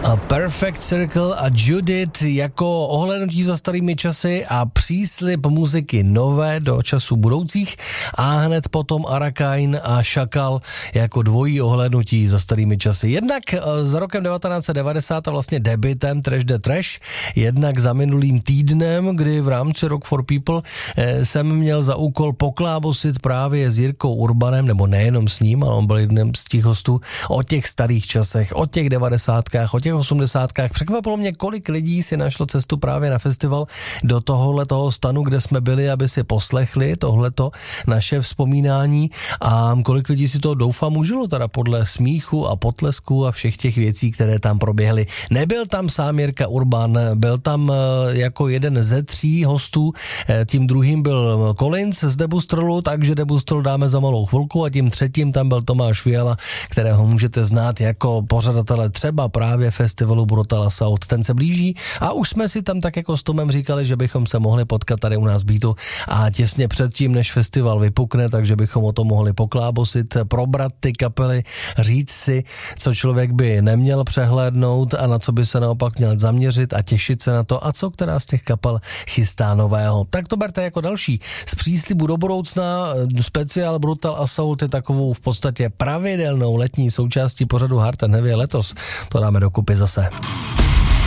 Perfect Circle a Judith jako ohlédnutí za starými časy a příslib muziky nové do časů budoucích a hned potom Arakain a Šakal jako dvojí ohlédnutí za starými časy. Jednak za rokem 1990 a vlastně debutem Trash the Trash, jednak za minulým týdnem, kdy v rámci Rock for People jsem měl za úkol poklábosit právě s Jirkou Urbanem, nebo nejenom s ním, ale on byl jedním z těch hostů, o těch starých časech, o těch 90kách, o těch 80kách. Překvapilo mě, kolik lidí si našlo cestu právě na festival do tohoto stanu, kde jsme byli, aby si poslechli tohleto naše vzpomínání a kolik lidí si to doufám užilo teda podle smíchu a potlesku a všech těch věcí, které tam proběhly. Nebyl tam sám Jirka Urban, byl tam jako jeden ze 3 hostů, tím druhým byl Collins z Debustrolu, takže Debustrol dáme za malou chvilku a tím třetím tam byl Tomáš Fiala, kterého můžete znát jako pořadatele třeba právě festivalu Brutal Assault. Ten se blíží a už jsme si tam tak jako s Tomem říkali, že bychom se mohli potkat tady u nás Beatu a těsně předtím, než festival vypukne, takže bychom o tom mohli poklábosit, probrat ty kapely, říct si, co člověk by neměl přehlédnout a na co by se naopak měl zaměřit a těšit se na to a co která z těch kapel chystá nového. Tak to berte jako další z příslibu do budoucna. Speciál Brutal Assault je takovou v podstatě pravidelnou letní součástí pořadu Hard and Heavy letos. To dáme dokupy zase.